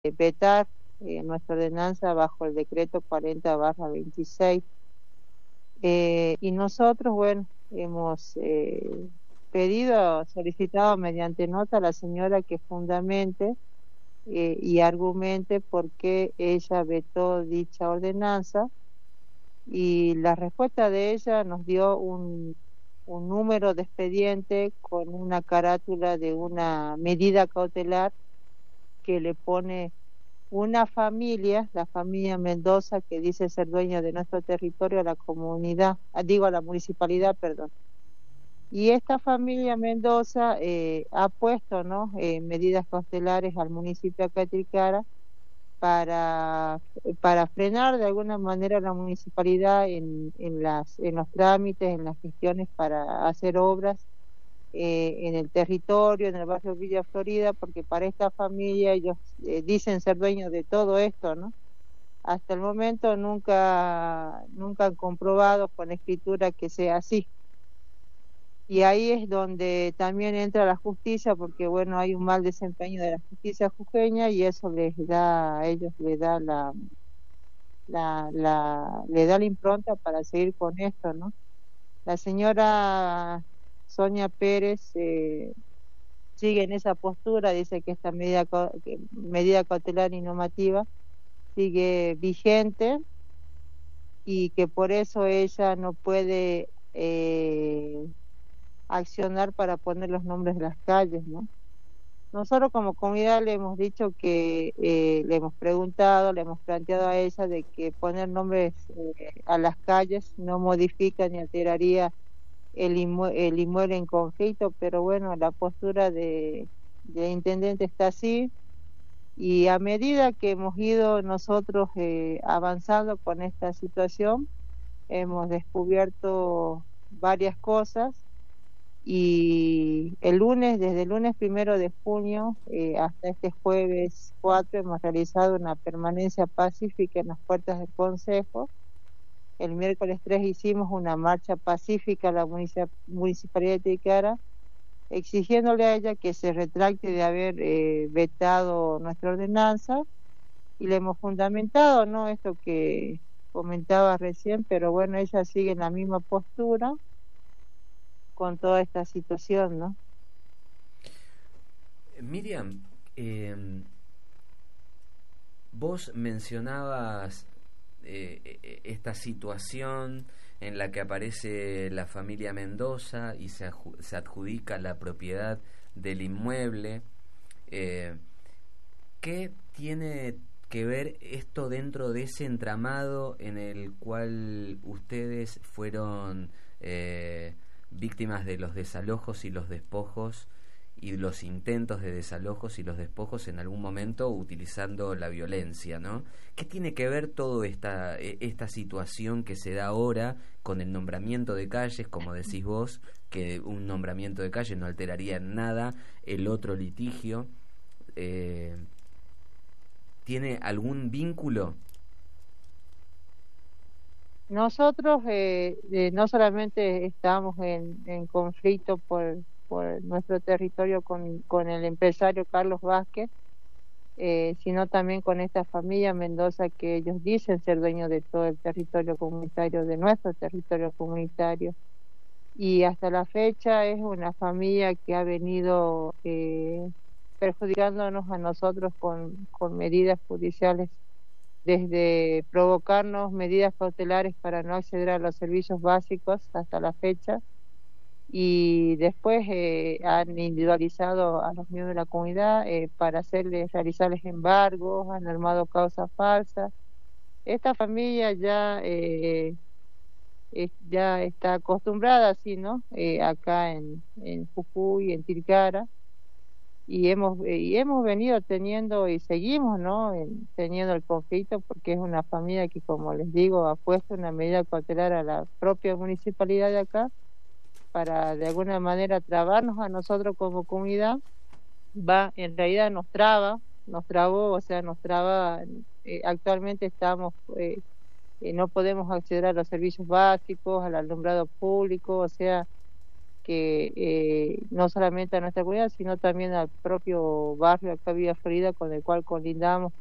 vetar nuestra ordenanza bajo el decreto 40/26. Y nosotros, bueno, hemos solicitado mediante nota a la señora que fundamente y argumente por qué ella vetó dicha ordenanza, y la respuesta de ella nos dio un número de expediente con una carátula de una medida cautelar que le pone una familia, la familia Mendoza, que dice ser dueña de nuestro territorio, a la comunidad, a la municipalidad, perdón. Y esta familia Mendoza ha puesto, ¿no?, medidas cautelares al municipio de Tilcara para frenar de alguna manera a la municipalidad en los trámites, en las gestiones para hacer obras en el territorio, en el barrio Villa Florida, porque para esta familia ellos dicen ser dueños de todo esto, ¿no? Hasta el momento nunca han comprobado con escritura que sea así. Y ahí es donde también entra la justicia, porque bueno, hay un mal desempeño de la justicia jujeña y eso a ellos les da le da la impronta para seguir con esto, ¿no? La señora Sonia Pérez sigue en esa postura, dice que esta medida cautelar y normativa sigue vigente y que por eso ella no puede accionar para poner los nombres de las calles, ¿no? Nosotros como comunidad le hemos dicho que le hemos preguntado, le hemos planteado a ella de que poner nombres a las calles no modifica ni alteraría el inmueble en conflicto, pero bueno, la postura de intendente está así, y a medida que hemos ido nosotros avanzando con esta situación, hemos descubierto varias cosas, y desde el lunes 1 de junio hasta este jueves 4, hemos realizado una permanencia pacífica en las puertas del Consejo. El miércoles 3 hicimos una marcha pacífica a la Municipalidad de Tilcara, exigiéndole a ella que se retracte de haber vetado nuestra ordenanza, y le hemos fundamentado, ¿no?, esto que comentaba recién, pero bueno, ella sigue en la misma postura con toda esta situación, ¿no? Miriam, vos mencionabas esta situación en la que aparece la familia Mendoza y se adjudica la propiedad del inmueble. ¿Qué tiene que ver esto dentro de ese entramado en el cual ustedes fueron víctimas de los desalojos y los despojos y los intentos de desalojos y los despojos en algún momento utilizando la violencia, ¿no? ¿Qué tiene que ver toda esta situación que se da ahora con el nombramiento de calles, como decís vos, que un nombramiento de calle no alteraría en nada el otro litigio? ¿Tiene algún vínculo? Nosotros no solamente estamos en conflicto por nuestro territorio con el empresario Carlos Vázquez, sino también con esta familia Mendoza, que ellos dicen ser dueños de todo el territorio comunitario, de nuestro territorio comunitario. Y hasta la fecha es una familia que ha venido perjudicándonos a nosotros con medidas judiciales, desde provocarnos medidas cautelares para no acceder a los servicios básicos hasta la fecha, y después han individualizado a los miembros de la comunidad para realizarles embargos, han armado causas falsas. Esta familia ya está acostumbrada así, ¿no? Acá en Jujuy, en Tilcara, y hemos venido teniendo y seguimos, ¿no?, teniendo el conflicto, porque es una familia que, como les digo, ha puesto una medida cautelar a la propia municipalidad de acá para de alguna manera trabarnos a nosotros como comunidad. En realidad nos trabó, o sea, nos traba. Actualmente estamos no podemos acceder a los servicios básicos, al alumbrado público, o sea, que no solamente a nuestra comunidad, sino también al propio barrio acá Villa Florida con el cual colindamos